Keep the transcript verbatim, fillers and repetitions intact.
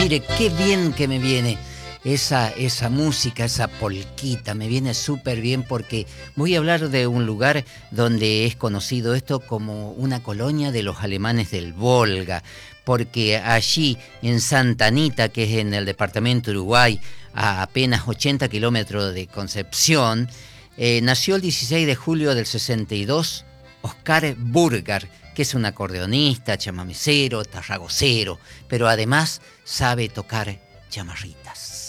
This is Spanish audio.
mire, qué bien que me viene esa, esa música, esa polquita, me viene súper bien porque voy a hablar de un lugar donde es conocido esto como una colonia de los alemanes del Volga, porque allí en Santa Anita, que es en el departamento de Uruguay, a apenas ochenta kilómetros de Concepción, eh, nació el dieciséis de julio del sesenta y dos Oscar Burgar, que es un acordeonista, chamamecero, tarragocero, pero además sabe tocar chamarritas.